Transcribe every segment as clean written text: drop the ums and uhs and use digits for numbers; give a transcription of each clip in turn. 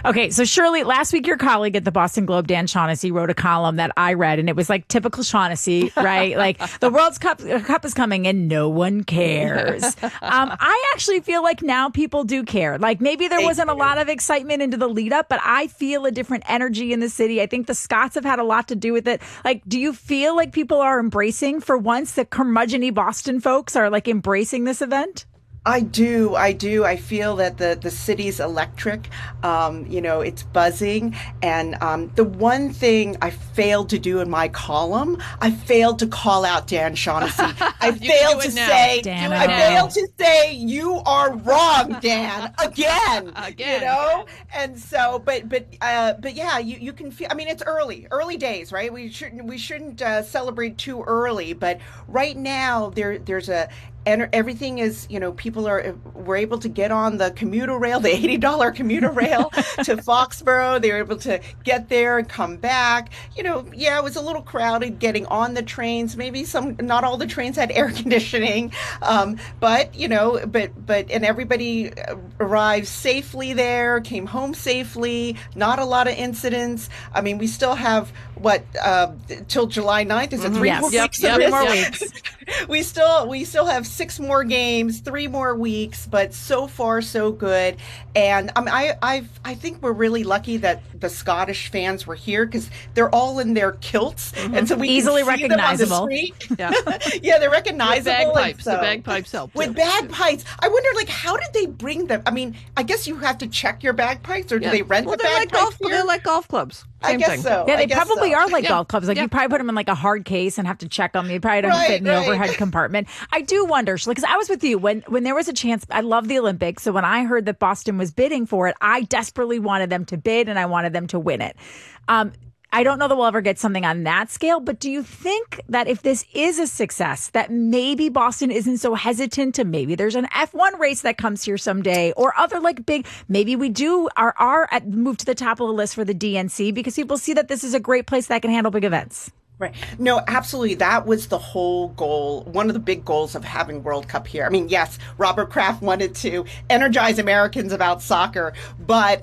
Okay, so Shirley, last week your colleague at the Boston Globe, Dan Shaughnessy, wrote a column that I read, and it was like typical Shaughnessy, right? Like the World Cup is coming and no one cares. I actually feel like now people do care. Like maybe there wasn't a lot of excitement into the lead up, but I feel a different energy in the city. I think the Scots have had a lot to do with it. Like, do you feel like people are embracing, for once, the curmudgeon-y Boston folks are like embracing this event? I do. I feel that the city's electric. It's buzzing. And the one thing I failed to do in my column, I failed to call out Dan Shaughnessy. I failed to say you are wrong, Dan, again. You know. And so, but yeah, you can feel. I mean, it's early days, right? We shouldn't celebrate too early. But right now, there's a. And everything is, people were able to get on the commuter rail, the $80 commuter rail to Foxborough. They were able to get there and come back. It was a little crowded getting on the trains. Maybe not all the trains had air conditioning. But everybody arrived safely there, came home safely, not a lot of incidents. I mean, we still have till July 9th? Is it 3 more weeks? 3 more weeks. We still have 6 more games, 3 more weeks, but so far so good. And I think we're really lucky that the Scottish fans were here because they're all in their kilts, and so we easily can see recognizable. them on the street. Yeah, they're recognizable. The bagpipes help. With bagpipes, I wonder, how did they bring them? I mean, I guess you have to check your bagpipes, or do they rent the bagpipes? They're like golf clubs. I guess so. Yeah, they probably are like golf clubs. Like you probably put them in like a hard case and have to check them. You probably don't fit in the overhead compartment. I do wonder, because I was with you when there was a chance. I love the Olympics, so when I heard that Boston was bidding for it, I desperately wanted them to bid and I wanted them to win it. I don't know that we'll ever get something on that scale, but do you think that if this is a success, that maybe Boston isn't so hesitant to maybe there's an F1 race that comes here someday, or other maybe we are moved to the top of the list for the DNC because people see that this is a great place that can handle big events? Right. No, absolutely. That was the whole goal. One of the big goals of having World Cup here. I mean, yes, Robert Kraft wanted to energize Americans about soccer, but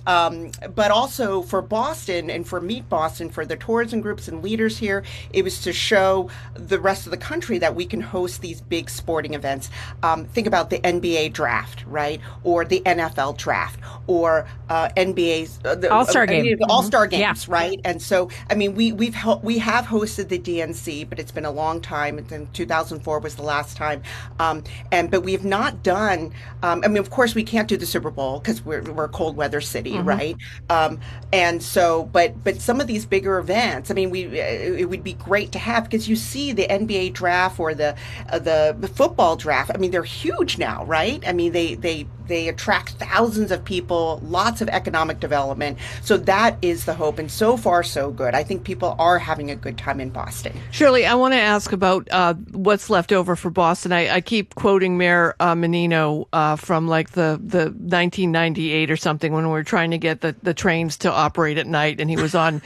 also for Boston and for Meet Boston, for the tourism groups and leaders here, it was to show the rest of the country that we can host these big sporting events. Think about the NBA draft, right? Or the NFL draft, or NBA's All-Star game. The All-Star games, right? And so, I mean, we have hosted the DNC, but it's been a long time. And 2004 was the last time. But we have not done. Of course, we can't do the Super Bowl because we're a cold weather city, right? And so, but some of these bigger events, it would be great to have, because you see the NBA draft or the football draft. I mean, they're huge now, right? I mean, they attract thousands of people, lots of economic development. So that is the hope. And so far, so good. I think people are having a good time in Boston. Shirley, I want to ask about what's left over for Boston. I keep quoting Mayor Menino from like the 1998 or something, when we were trying to get the trains to operate at night. And he was on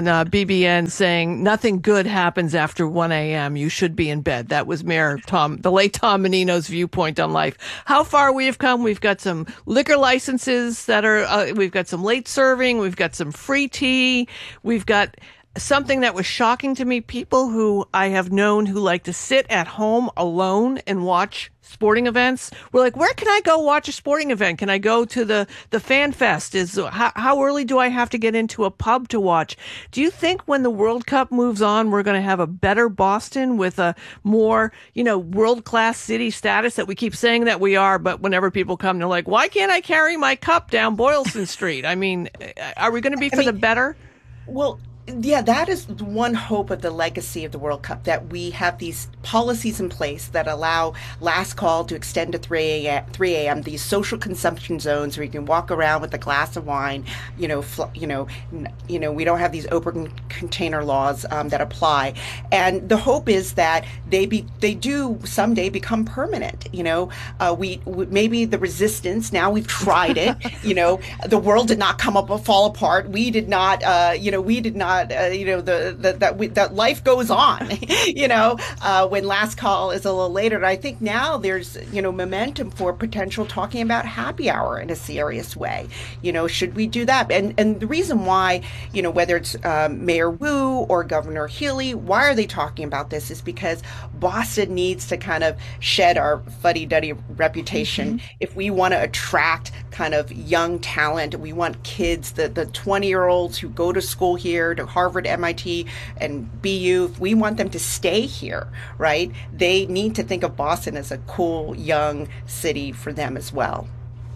BBN saying, nothing good happens after 1 a.m. You should be in bed. That was the late Tom Menino's viewpoint on life. How far we have come. We've got some liquor licenses that are, we've got some late serving. We've got some free tea. We've got something that was shocking to me, people who I have known who like to sit at home alone and watch sporting events. We're like, where can I go watch a sporting event? Can I go to the Fan Fest? How early do I have to get into a pub to watch? Do you think when the World Cup moves on, we're going to have a better Boston with a more, world-class city status that we keep saying that we are, but whenever people come, they're like, why can't I carry my cup down Boylston Street? I mean, are we going to be for the better? Well, yeah, that is one hope of the legacy of the World Cup, that we have these policies in place that allow last call to extend to 3 a.m., these social consumption zones where you can walk around with a glass of wine. We don't have these open container laws that apply. And the hope is that they do someday become permanent. We maybe the resistance, now we've tried it. The world did not fall apart. We did not that that life goes on. When last call is a little later. And I think now there's momentum for potential talking about happy hour in a serious way. Should we do that? And the reason why, whether it's Mayor Wu or Governor Healy, why are they talking about this? Is because Boston needs to kind of shed our fuddy-duddy reputation. If we want to attract kind of young talent, we want kids, the 20-year-olds who go to school here, to Harvard, MIT, and BU, if we want them to stay here, right, they need to think of Boston as a cool, young city for them as well.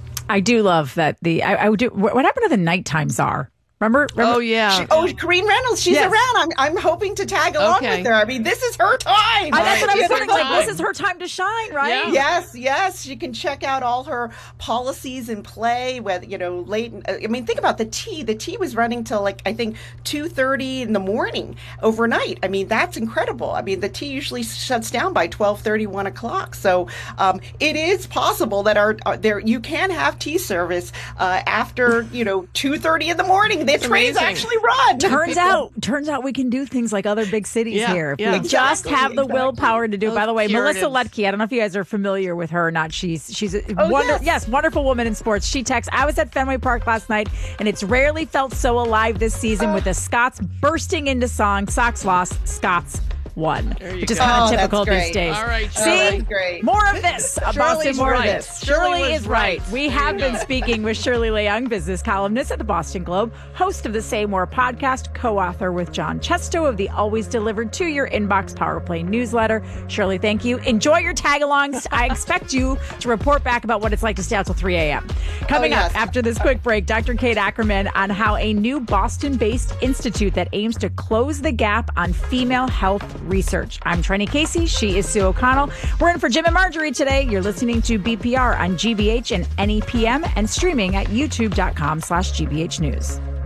I do love that what happened to the nighttime czar? Remember? Oh, yeah. Corinne Reynolds, she's around. I'm hoping to tag along with her. I mean, this is her time. That's what I was thinking. This is her time to shine, right? Yeah. Yes. She can check out all her policies in play. Whether late. I mean, think about the tea. The tea was running till I think 2:30 in the morning overnight. I mean, that's incredible. I mean, the tea usually shuts down by 12:30, 1 o'clock. So it is possible that you can have tea service after 2:30 in the morning. The trains actually run. Turns out we can do things like other big cities here. If we just have the willpower to do it. By the way, Melissa Lutke, I don't know if you guys are familiar with her or not. She's a wonderful woman in sports. She texts, I was at Fenway Park last night, and it's rarely felt so alive this season with the Scots bursting into song. Sox lost, Scots won, which is kind of typical these days. All right, see, more of this. Boston, more of this. Shirley is right. We have been speaking with Shirley Leung, business columnist at the Boston Globe, host of the Say More podcast, co-author with John Chesto of the Always Delivered to Your Inbox Power Play newsletter. Shirley, thank you. Enjoy your tag-alongs. I expect you to report back about what it's like to stay out till 3 a.m. Coming up after this quick break, Dr. Kate Ackerman on how a new Boston-based institute that aims to close the gap on female health research. I'm Trenny Casey. She is Sue O'Connell. We're in for Jim and Marjorie today. You're listening to BPR on GBH and NEPM and streaming at youtube.com/GBH News.